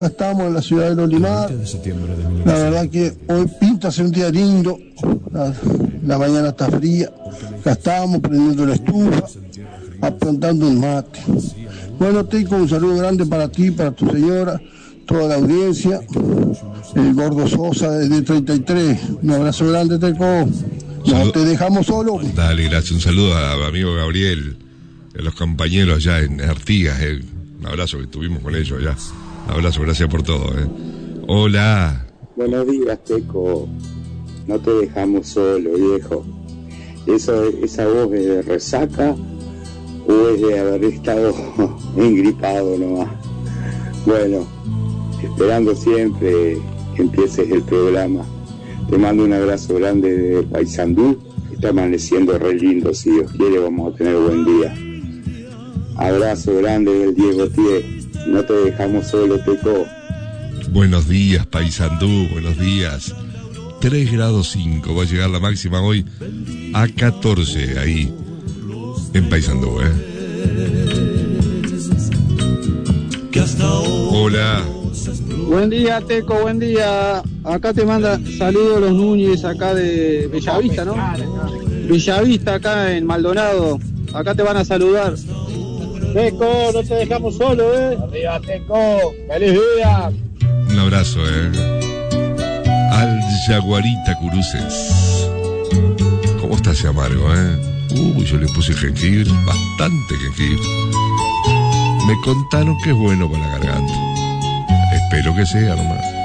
Estamos en la ciudad de Olimar. La verdad que hoy pinta ser un día lindo. La mañana está fría. Acá estamos prendiendo la estufa, aprontando un mate. Bueno, Teco, un saludo grande para ti, para tu señora, toda la audiencia. El Gordo Sosa desde 33. Un abrazo grande, Teco. No te dejamos solo. Dale, gracias. Un saludo a mi amigo Gabriel, a los compañeros allá en Artigas. Un abrazo que tuvimos con ellos allá. Un abrazo, gracias por todo. Hola. Buenos días, Teco. No te dejamos solo, viejo. ¿Esa voz es de resaca o es de haber estado engripado nomás? Bueno, esperando siempre que empieces el programa. Te mando un abrazo grande de Paysandú. Está amaneciendo re lindo, si Dios quiere vamos a tener buen día. Abrazo grande del Diego Tie. No te dejamos solo, Teco. Buenos días, Paysandú, buenos días. 3 grados 5, va a llegar la máxima hoy a 14 ahí en Paysandú, Hola. Buen día, Teco, buen día. Acá te manda saludos los Núñez, acá de Bellavista, ¿no? Bellavista, acá en Maldonado. Acá te van a saludar. Teco, no te dejamos solo, Arriba, Teco. ¡Feliz día! Un abrazo, Al Yaguarita Cruces. ¿Cómo está ese amargo, yo le puse jengibre, bastante jengibre. Me contaron que es bueno para la garganta. Espero que sea nomás.